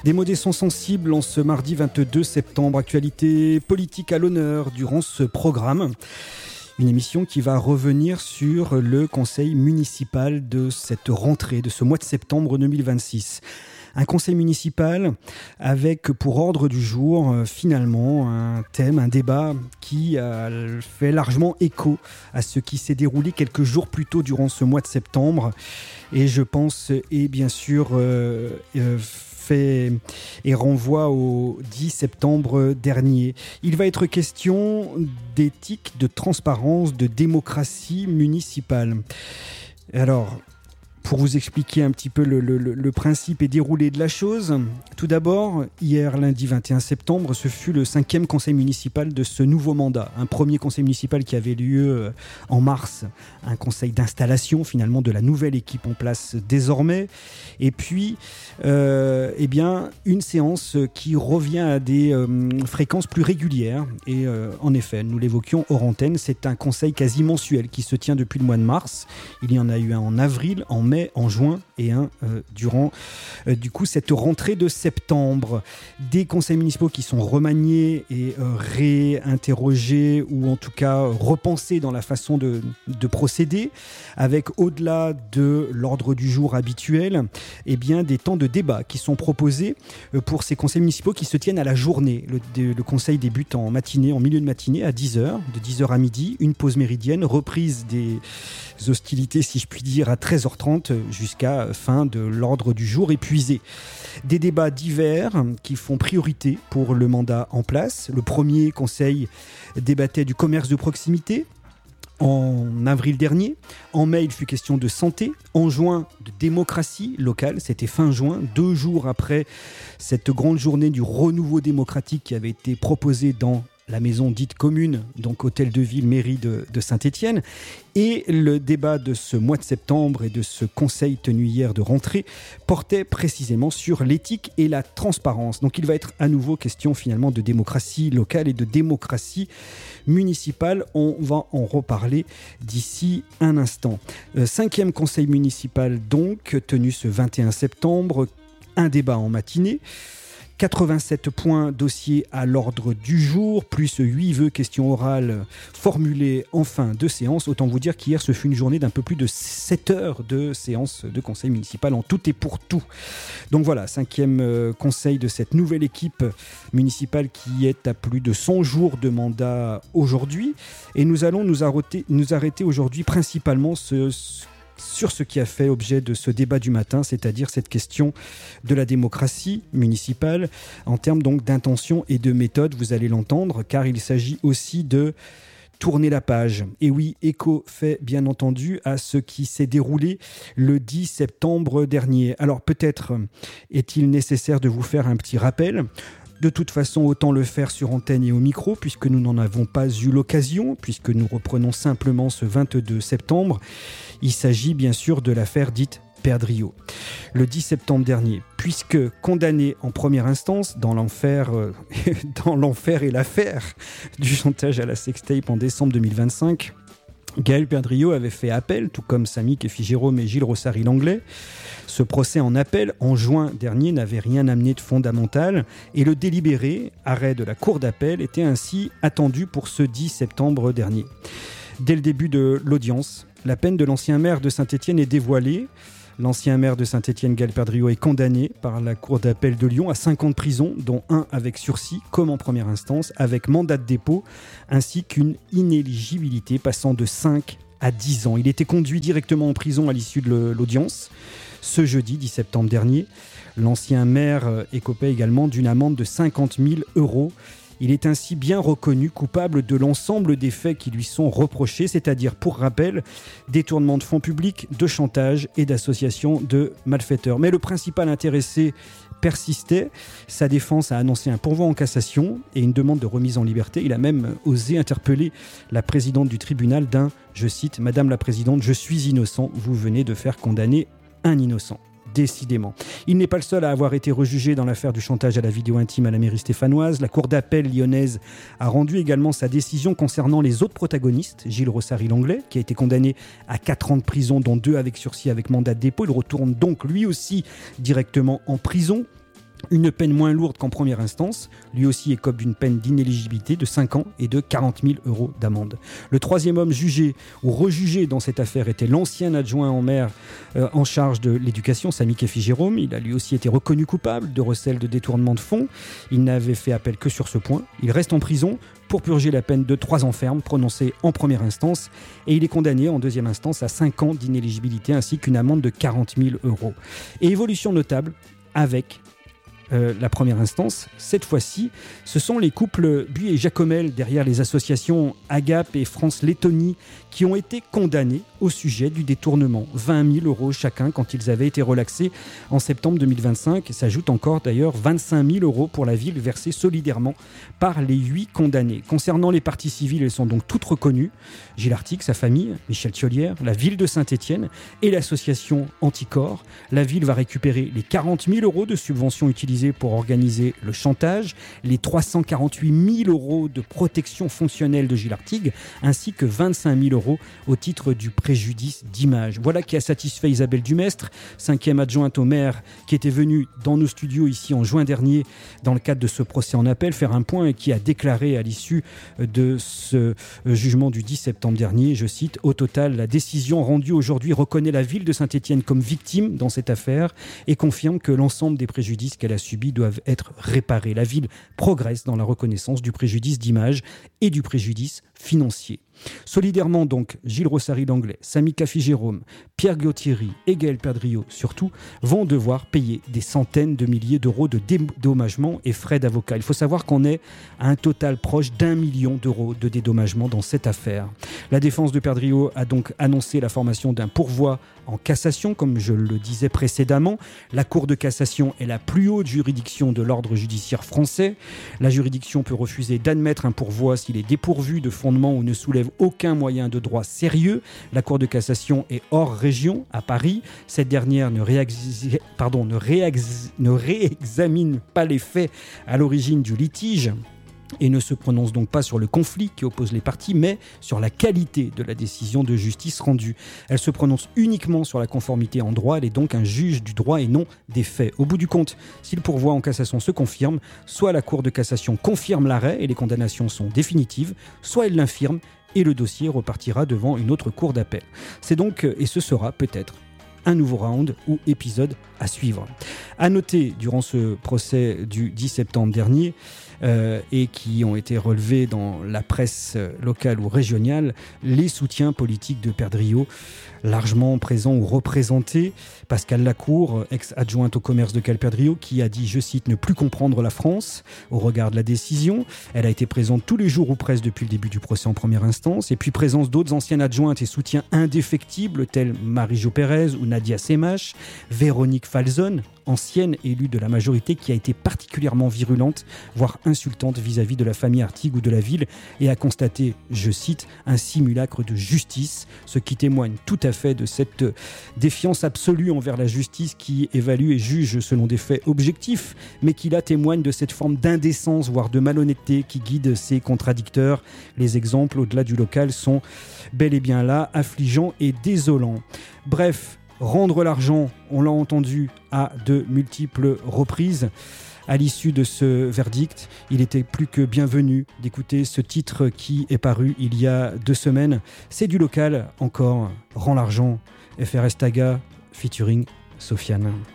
Des mots des sons sensibles en ce mardi 22 septembre. Actualité politique à l'honneur durant ce programme. Une émission qui va revenir sur le conseil municipal de cette rentrée, de ce mois de septembre 2026. Un conseil municipal avec pour ordre du jour finalement un thème, un débat qui a fait largement écho à ce qui s'est déroulé quelques jours plus tôt durant ce mois de septembre. Et je pense, et bien sûr, fait et renvoie au 10 septembre dernier. Il va être question d'éthique, de transparence, de démocratie municipale. Alors, pour vous expliquer un petit peu le principe et déroulé de la chose, tout d'abord, hier lundi 21 septembre, ce fut le 5e conseil municipal de ce nouveau mandat. Un premier conseil municipal qui avait lieu en mars, un conseil d'installation finalement de la nouvelle équipe en place désormais. Et puis, une séance qui revient à des fréquences plus régulières. Et en effet, nous l'évoquions hors antenne, c'est un conseil quasi mensuel qui se tient depuis le mois de mars. Il y en a eu un en avril, en mai, en juin et un durant du coup cette rentrée de septembre. Des conseils municipaux qui sont remaniés et réinterrogés ou en tout cas repensés dans la façon de procéder, avec au-delà de l'ordre du jour habituel, eh bien, des temps de débat qui sont proposés pour ces conseils municipaux qui se tiennent à la journée. Le conseil débute en matinée, en milieu de matinée à 10h, de 10h à midi, une pause méridienne, reprise des hostilités si je puis dire à 13h30 jusqu'à fin de l'ordre du jour épuisé. Des débats divers qui font priorité pour le mandat en place. Le premier conseil débattait du commerce de proximité en avril dernier. En mai, il fut question de santé. En juin, de démocratie locale. C'était fin juin, 2 jours après cette grande journée du renouveau démocratique qui avait été proposée dans la maison dite commune, donc hôtel de ville, mairie de Saint-Étienne. Et le débat de ce mois de septembre et de ce conseil tenu hier de rentrée portait précisément sur l'éthique et la transparence. Donc il va être à nouveau question finalement de démocratie locale et de démocratie municipale. On va en reparler d'ici un instant. 5e conseil municipal donc, tenu ce 21 septembre, un débat en matinée. 87 points dossiers à l'ordre du jour, plus 8 vœux questions orales formulées en fin de séance. Autant vous dire qu'hier, ce fut une journée d'un peu plus de 7 heures de séance de conseil municipal en tout et pour tout. Donc voilà, 5e conseil de cette nouvelle équipe municipale qui est à plus de 100 jours de mandat aujourd'hui. Et nous allons nous arrêter aujourd'hui principalement sur ce qui a fait objet de ce débat du matin, c'est-à-dire cette question de la démocratie municipale en termes donc d'intention et de méthode, vous allez l'entendre, car il s'agit aussi de tourner la page. Et oui, écho fait bien entendu à ce qui s'est déroulé le 10 septembre dernier. Alors peut-être est-il nécessaire de vous faire un petit rappel. De toute façon, autant le faire sur antenne et au micro, puisque nous n'en avons pas eu l'occasion, puisque nous reprenons simplement ce 22 septembre. Il s'agit bien sûr de l'affaire dite Perdriau. Le 10 septembre dernier, puisque condamné en première instance dans l'enfer et l'affaire du chantage à la sextape en décembre 2025, Gaël Perdriau avait fait appel, tout comme Samy Kefi-Jérôme et Gilles Rossary-Langlais. Ce procès en appel, en juin dernier, n'avait rien amené de fondamental et le délibéré, arrêt de la cour d'appel, était ainsi attendu pour ce 10 septembre dernier. Dès le début de l'audience, la peine de l'ancien maire de Saint-Étienne est dévoilée. L'ancien maire de Saint-Étienne, Gaël Perdriau, est condamné par la cour d'appel de Lyon à 5 ans de prison, dont 1 avec sursis, comme en première instance, avec mandat de dépôt, ainsi qu'une inéligibilité passant de 5 à 10 ans. Il était conduit directement en prison à l'issue de l'audience. Ce jeudi 10 septembre dernier, l'ancien maire écopait également d'une amende de 50 000 €. Il est ainsi bien reconnu coupable de l'ensemble des faits qui lui sont reprochés, c'est-à-dire, pour rappel, détournement de fonds publics, de chantage et d'association de malfaiteurs. Mais le principal intéressé persistait. Sa défense a annoncé un pourvoi en cassation et une demande de remise en liberté. Il a même osé interpeller la présidente du tribunal d'un, je cite, « Madame la Présidente, je suis innocent, vous venez de faire condamner un innocent ». Décidément. Il n'est pas le seul à avoir été rejugé dans l'affaire du chantage à la vidéo intime à la mairie stéphanoise. La cour d'appel lyonnaise a rendu également sa décision concernant les autres protagonistes. Gilles Rossary-Langlais, qui a été condamné à 4 ans de prison, dont 2 avec sursis avec mandat de dépôt. Il retourne donc lui aussi directement en prison. Une peine moins lourde qu'en première instance. Lui aussi écope d'une peine d'inéligibilité de 5 ans et de 40 000 € d'amende. Le troisième homme jugé ou rejugé dans cette affaire était l'ancien adjoint en maire en charge de l'éducation, Sami Kafi-Jérôme. Il a lui aussi été reconnu coupable de recel de détournement de fonds. Il n'avait fait appel que sur ce point. Il reste en prison pour purger la peine de 3 ans ferme prononcée en première instance. Et il est condamné en deuxième instance à 5 ans d'inéligibilité ainsi qu'une amende de 40 000 €. Et évolution notable avec la première instance, cette fois-ci, ce sont les couples Buy et Jacomel derrière les associations Agap et France-Lettonie qui ont été condamnés au sujet du détournement. 20 000 € chacun quand ils avaient été relaxés en septembre 2025. S'ajoute encore d'ailleurs 25 000 € pour la ville versés solidairement par les 8 condamnés. Concernant les parties civiles, elles sont donc toutes reconnues. Gilles Artigue, sa famille, Michel Thiollière, la ville de Saint-Étienne et l'association Anticorps. La ville va récupérer les 40 000 € de subventions utilisées pour organiser le chantage, les 348 000 € de protection fonctionnelle de Gilles Artigue, ainsi que 25 000 € au titre du préjudice d'image. Voilà qui a satisfait Isabelle Dumestre, 5e adjointe au maire, qui était venue dans nos studios ici en juin dernier dans le cadre de ce procès en appel, faire un point et qui a déclaré à l'issue de ce jugement du 10 septembre dernier, je cite, « Au total, la décision rendue aujourd'hui reconnaît la ville de Saint-Étienne comme victime dans cette affaire et confirme que l'ensemble des préjudices qu'elle a subis doivent être réparés. La ville progresse dans la reconnaissance du préjudice d'image et du préjudice financier. » Solidairement donc, Gilles Rossary-Langlais, Sami Kafi-Jérôme, Pierre Gauthieri et Gaël Perdriau surtout vont devoir payer des centaines de milliers d'euros de dédommagement et frais d'avocat. Il faut savoir qu'on est à un total proche d'1 million d'euros de dédommagement dans cette affaire. La défense de Perdriau a donc annoncé la formation d'un pourvoi en cassation, comme je le disais précédemment. La Cour de cassation est la plus haute juridiction de l'ordre judiciaire français. La juridiction peut refuser d'admettre un pourvoi s'il est dépourvu de fondement ou ne soulève aucun moyen de droit sérieux. La Cour de cassation est hors région, à Paris. Cette dernière ne réexamine pas les faits à l'origine du litige et ne se prononce donc pas sur le conflit qui oppose les parties, mais sur la qualité de la décision de justice rendue. Elle se prononce uniquement sur la conformité en droit, elle est donc un juge du droit et non des faits. Au bout du compte, si le pourvoi en cassation se confirme, soit la Cour de cassation confirme l'arrêt et les condamnations sont définitives, soit elle l'infirme et le dossier repartira devant une autre cour d'appel. C'est donc, et ce sera peut-être, un nouveau round ou épisode à suivre. À noter, durant ce procès du 10 septembre dernier, et qui ont été relevés dans la presse locale ou régionale, les soutiens politiques de Perdriau, largement présents ou représentés. Pascal Lacour, ex-adjointe au commerce de Gaël Perdriau, qui a dit, je cite, « ne plus comprendre la France » au regard de la décision. Elle a été présente tous les jours ou presque depuis le début du procès en première instance. Et puis présence d'autres anciennes adjointes et soutiens indéfectibles tels Marie-Jo Pérez ou Nadia Semache, Véronique Falzon, ancienne élue de la majorité, qui a été particulièrement virulente, voire insultante vis-à-vis de la famille Artigue ou de la ville, et a constaté, je cite, un simulacre de justice, ce qui témoigne tout à fait de cette défiance absolue envers la justice qui évalue et juge selon des faits objectifs, mais qui là témoigne de cette forme d'indécence, voire de malhonnêteté qui guide ses contradicteurs. Les exemples, au-delà du local, sont bel et bien là, affligeants et désolants. Bref, rendre l'argent, on l'a entendu à de multiples reprises. À l'issue de ce verdict, il était plus que bienvenu d'écouter ce titre qui est paru il y a 2 semaines. C'est du local encore, Rends l'argent, FRS Taga, featuring Sofiane.